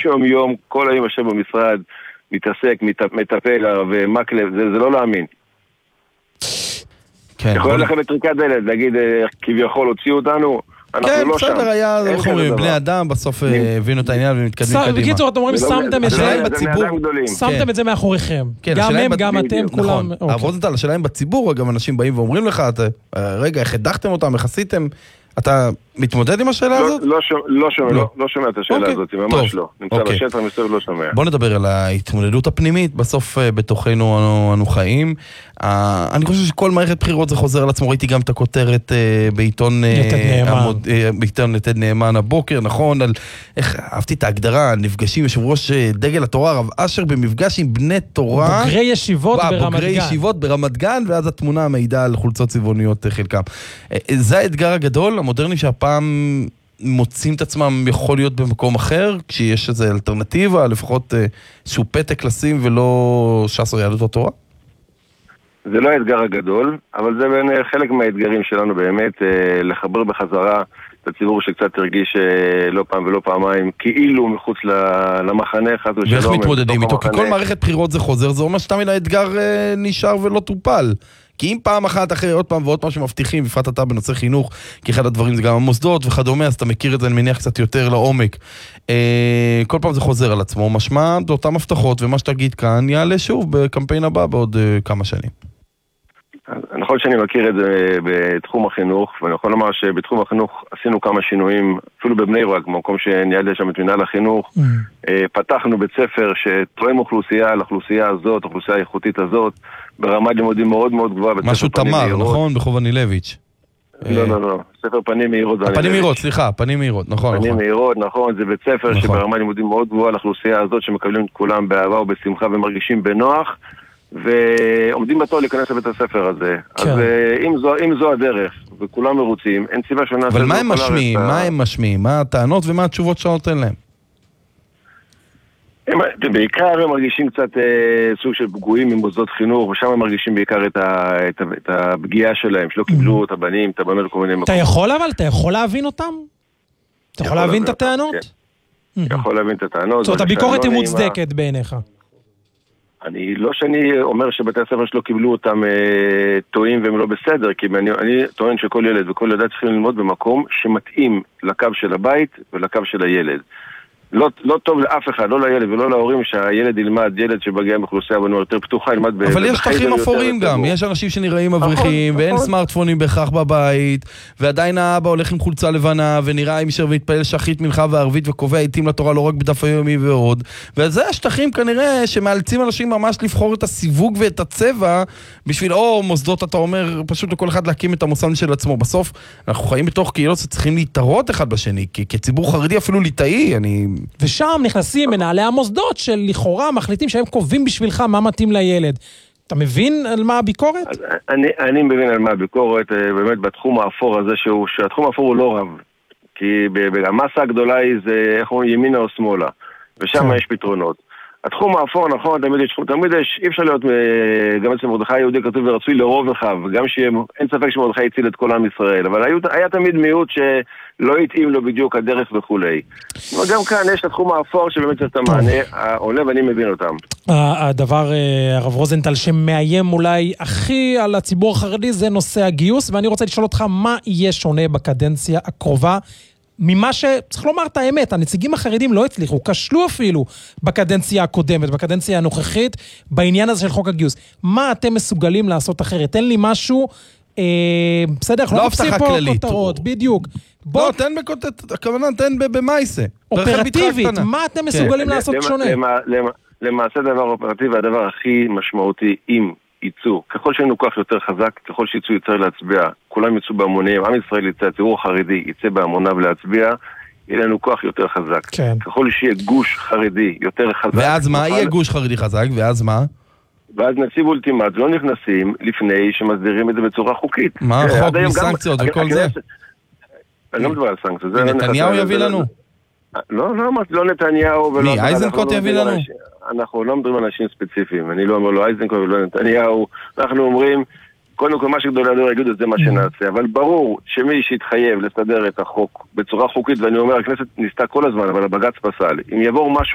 יום יום, כל היום יושב במשרד, מתעסק, מטפל ומקלב, זה לא להאמין. יכול לכם בטריקת דלת, להגיד כביכול הוציאו אותנו, כן, בסדר, היה בני אדם, בסוף הבינו את העניין ומתקדמים קדימה. בקיצור, אתם אומרים, שמתם את זה מאחוריכם. גם הם, גם אתם, כולם. רוזנטל, השאלה הם בציבור, גם אנשים באים ואומרים לך, רגע, איך הדחתם אותם, איך עשיתם? אתה מתמודד עם השאלה הזאת? לא שומע את השאלה הזאת, ממש לא. נמצא בשטח מסביב, לא שומע. בוא נדבר על ההתמודדות הפנימית, בסוף בתוכנו אנו חיים. אני חושב שכל מערכת בחירות זה חוזר על עצמו, ראיתי גם את הכותרת בעיתון יתד נאמן הבוקר, נכון, על איך אהבתי את ההגדרה, נפגשים יושב ראש דגל התורה, הרב אשר במפגש עם בני תורה. בוגרי ישיבות ברמת גן. בוגרי ישיבות ברמת גן, ואז התמונה המעידה על חולצות צבעוניות חלקם. זה האתגר הגדול, המודרני שהפעם מוצאים את עצמם יכול להיות במקום אחר, כשיש איזו אלטרנטיבה, לפחות איזשהו פתק לשים ולא ש"ס או יהדות התורה? זה לא האתגר הגדול, אבל זה בין חלק מהאתגרים שלנו באמת, לחבר בחזרה את הציבור שקצת הרגיש לא פעם ולא פעמיים, כאילו מחוץ למחנה אחד או שלום. ואיך מתמודדים איתו? כי כל מערכת בחירות זה חוזר, זה אומר שתמיד האתגר נשאר ולא טופל. כי אם פעם אחת אחרי עוד פעם ועוד פעם שמבטיחים, בפרט אתה בנושא חינוך, כי אחד הדברים זה גם המוסדות וכדומה, אז אתה מכיר את זה, אני מניח קצת יותר לעומק. כל פעם זה חוזר על עצמו, משמע באותן הבטחות, ומה שתגיד כאן יעלה שוב בקמפיין הבא בעוד כמה שנים. נכון שאני מכיר את זה בתחום החינוך, ואני יכול לומר שבתחום החינוך עשינו כמה שינויים, אפילו בבני ברק, במקום שניהל שם את מנהל החינוך, פתחנו בית ספר שתואם אוכלוסייה לאוכלוסייה הזאת, אוכלוסייה האיכותית הזאת, ברמת לימודים מאוד מאוד גבוהה. משהו תמר, נכון? בחוב הנילביץ'. לא, ספר פנים מהירות. פנים מהירות, סליחה, פנים מהירות, נכון. פנים מהירות, נכון, זה בית ספר שברמת לימודים מאוד גבוהה לאוכלוסייה הזאת, שמקבלים את כולם באהבה ובשמחה ומרגישים בנוח, ועומדים בתור להיכנס לבית הספר הזה. אז אם זו הדרך, וכולם מרוצים, אין סיבה שונה... אבל מה הם משמיעים? מה הם משמיעים? מה הטענות ומה התשובות שנותן להם? בעיקר הם מרגישים קצת סוג של פגועים ממוסדות חינוך, ושם הם מרגישים בעיקר את הפגיעה שלהם, שלא קיבלו את הבנים, את הבנות כל מיני מקומות. אתה יכול להבין אותם? אתה יכול להבין את הטענות? יכול להבין את הטענות. זאת אומרת, הביקורת היא מוצדקת בעיניך. אני לא שאני אומר שבתי הספר שלא קיבלו אותם טועים והם לא בסדר, כי אני טוען שכל ילד וכל ילד צריכים ללמוד במקום שמתאים לקו של הבית ולקו של הילד. לא טוב לאף אחד, לא לילד ולא להורים, שהילד ילמד, ילד שבגיע מאוכלוסייה בנו יותר פתוחה, ילמד אבל יש שטחים אפורים גם, יש אנשים שנראים מבריחים, ואין סמארטפונים בהכרח בבית, ועדיין האבא הולך עם חולצה לבנה, ונראה עם שר והתפעל שחית מנחה וערבית, וקובע עיתים לתורה לא רק בדף היומי ועוד, וזה השטחים כנראה שמאלצים אנשים ממש לבחור את הסיווג ואת הצבע, בשביל מוסדות, אתה אומר, פשוט לכל אחד להקים את המוסד של עצמו. בסוף, אנחנו חיים בתוך קהילות שצריכים להתערות אחד בשני, כי כציבור חרדי אפילו ליטאי, ושם נכנסים מנהלי המוסדות של לכאורה מחליטים שהם קובעים בשבילך מה מתאים לילד. אתה מבין על מה הביקורת? אני מבין על מה הביקורת, באמת בתחום האפור הזה, שהתחום האפור הוא לא רב. כי המסה הגדולה היא זה, איך אומרים, ימינה או שמאלה. ושם יש פתרונות. התחום האפור, נכון, תמיד יש, אי אפשר להיות, גם אצל מרדכי היהודי כתוב ורצוי לרוב אחד, וגם אין ספק שמרדכי הציל את כל עם ישראל, אבל היה תמיד מיעוט שלא התאים לו בדיוק הדרך וכולי. וגם כאן יש את התחום האפור שבאמת צריך את המענה, עולה ואני מבין אותם. הדבר, הרב רוזנטל, שמאיים אולי הכי על הציבור החרדי, זה נושא הגיוס, ואני רוצה לשאול אותך, מה יהיה שונה בקדנציה הקרובה, ממה שצריך לומר את האמת, הנציגים החרדים לא הצליחו, כשלו אפילו בקדנציה הקודמת, בקדנציה הנוכחית, בעניין הזה של חוק הגיוס. מה אתם מסוגלים לעשות אחרת? תן לי משהו, בסדר, לא הבטחה כללית. כותרות, בדיוק. לא, תן בכותרת, הכוונה, תן במייסה. אופרטיבית, מה אתם מסוגלים לעשות שונה? למעשה דבר אופרטיבי, הדבר הכי משמעותי, אם ייצוא, ככל שהיינו כוח יותר חזק, ככל שיצאו יותר להצביע, כולם יצאו בהמונים, עם ישראל יצא, הציבור החרדי יצא בהמוניו להצביע, יהיה לנו כוח יותר חזק. כן. ככל שיהיה גוש חרדי יותר חזק. ואז מה? יהיה גוש חרדי חזק, ואז מה? ואז נציב אולטימט, לא נכנסים לפני שמסדירים את זה בצורה חוקית. מה החוק מסנקציות וכל זה? אני לא מדבר על סנקציות. נתניהו יביא לנו? לא נתניהו ולא... מי? איזנקוט יביא לנו? אנחנו לא מדברים על אנשים ספציפיים, אני לא אומר לו איזנקוט ולא נתניהו, אנחנו אומרים, קודם כל מה שגדולי הדור יגידו זה מה שנעשה, אבל ברור שמי שיתחייב לסדר את החוק בצורה חוקית, ואני אומר, הכנסת ניסתה כל הזמן, אבל הבג"ץ פסל, אם יעבור משהו